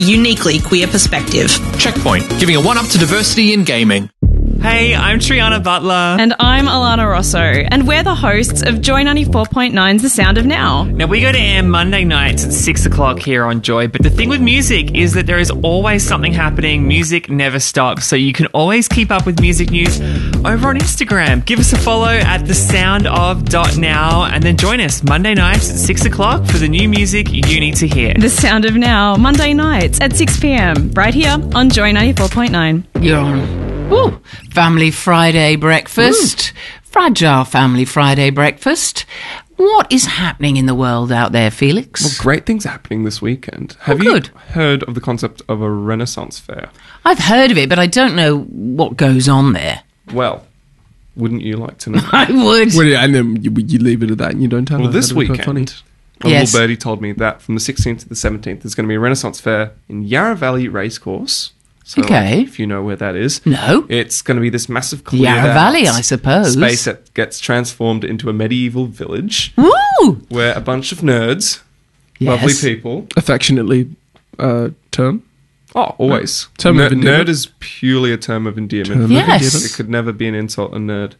uniquely queer perspective. Checkpoint, giving a one-up to diversity in gaming. Hey, I'm Triana Butler. And I'm Alana Rosso, and we're the hosts of Joy 94.9's The Sound of Now. Now, we go to air Monday nights at 6 o'clock here on Joy, but the thing with music is that there is always something happening. Music never stops, so you can always keep up with music news over on Instagram. Give us a follow at thesoundof.now, and then join us Monday nights at 6 o'clock for the new music you need to hear. The Sound of Now, Monday nights at 6 p.m, right here on Joy 94.9. You're on. Ooh, Family Friday breakfast. Fragile Family Friday breakfast. What is happening in the world out there, Felix? Well, great things happening this weekend. Have you heard of the concept of a Renaissance fair? I've heard of it, but I don't know what goes on there. Well, wouldn't you like to know? I would. Well, yeah, and then you leave it at that and you don't tell Well, her. this That'd be quite weekend, funny. a Yes. little birdie told me that from the 16th to the 17th, there's going to be a Renaissance fair in Yarra Valley Racecourse. So, Okay. if you know where that is. No. It's going to be this massive cleared Yarra out Valley, I suppose. space that gets transformed into a medieval village Woo! where a bunch of nerds, Yes. lovely people. Affectionately term. Oh, always. Term of endearment. Nerd is purely a term of endearment. Term of Yes. endearment. It could never be an insult, a nerd.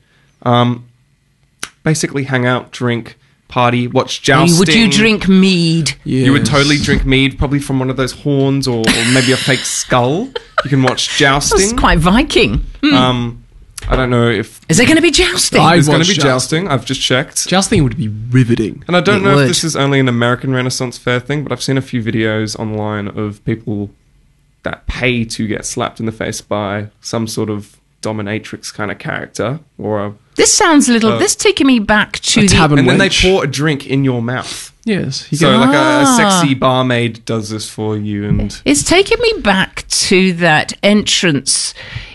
Basically hang out, drink, party, watch jousting. Would you drink mead? You would Yes. totally drink mead, probably from one of those horns or maybe a fake skull. You can watch That's jousting. quite Viking. I don't know if Is there going to be jousting? there's going to watch be jousting. I've just checked. Jousting would be riveting. And I don't It know would. if this is only an American Renaissance Fair thing, but I've seen a few videos online of people that pay to get slapped in the face by some sort of dominatrix kind of character or a... This sounds a little... this taking me back to A the... tavern And then they wench. pour a drink in your mouth. Yes. You So get, like a sexy barmaid does this for you and... It's taken me back to that entrance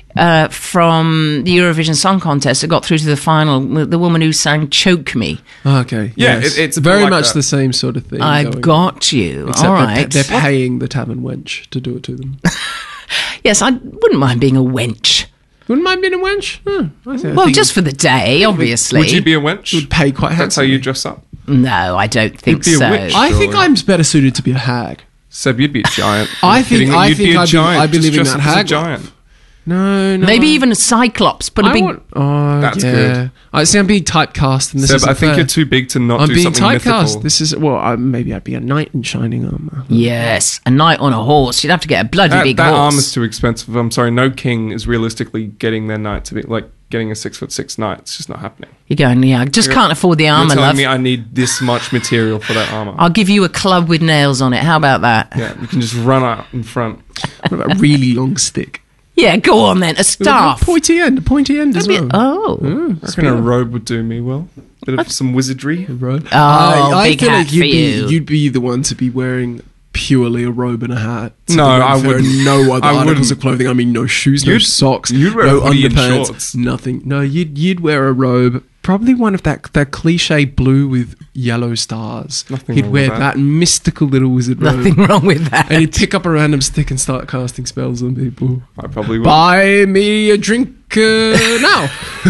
from the Eurovision Song Contest that got through to the final, the woman who sang Choke Me. okay. Yeah, yes. it's a bit very like much that. the same sort of thing. I've going got you. on. Except All they're- right. They're paying the tavern wench to do it to them. Yes, I wouldn't mind being a wench. Wouldn't mind being a wench? I Well, just for the day, obviously. Would you be a wench? would pay quite That's how handsomely. you dress up. No, I don't think You'd be a so. witch. I think Surely. I'm better suited to be a hag. Seb, you'd be a giant. I You're think- kidding me? I You'd think be a I'd be- giant. I'd be Just living dress that up as a hag giant. No. Maybe even a cyclops, but a big... That's good. I see. I'm being typecast, and this Seb, is. I think you're too big to not I'm do being something typecast. mythical. This is maybe I'd be a knight in shining armor. Yes, a knight on a horse. You'd have to get a bloody big that horse. armor's too expensive. I'm sorry, no king is realistically getting their knight to be like getting a 6'6" knight. It's just not happening. You're going, yeah, I just can't afford the You're armour, telling love. me I need this much material for that armor. I'll give you a club with nails on it. How about that? Yeah, you can just run out in front. What about a really long stick? Yeah, go on then. A With staff. a pointy end as well. Oh. I reckon a robe would do me well. Bit of some wizardry. Robe. Oh, big feel hat like for you. you'd be the one to be wearing purely a robe and a hat. No, I wear wouldn't. no other I articles wouldn't. of clothing. I mean, no shoes, no You'd- socks, you'd wear no a hoodie and underpants, shorts. nothing. No, you'd wear a robe. Probably one of that cliche blue with yellow stars. Nothing He'd wrong wear with that mystical little wizard robe. Nothing wrong with that. And he'd pick up a random stick and start casting spells on people. I probably would. Buy me a drink now.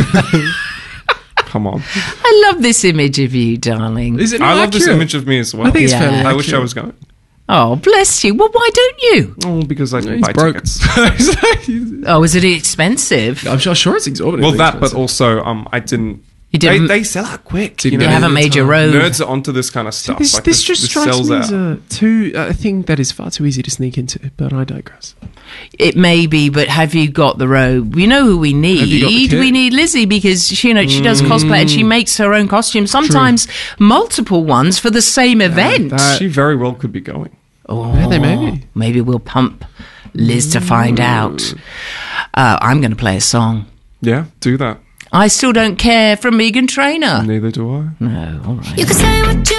Come on. I love this image of you, darling. Is it I not love this accurate? image of me as well. I think it's Yeah. fairly I wish I accurate. was going. Oh, bless you. Well, why don't you? Oh, because I didn't He's buy broke. tickets. Oh, is it expensive? I'm sure it's exorbitant. Well, that, but also, I didn't. You didn't- They sell out quick. Didn't You get know, You haven't made your road. Nerds are onto this kind of stuff. This, Like, this just strikes sells me out. as a thing that is far too easy to sneak into, but I digress. It may be, but have you got the robe? You know who we Have you got the need? kit? We need Lizzie because she does cosplay and she makes her own costumes, sometimes multiple ones for the same event. She very well could be going. Yeah, they may be. Maybe we'll pump Liz to find out. I'm going to play a song. Yeah, do that. I Still Don't Care from Meghan Trainor. Neither do I. No, all right. You can say what you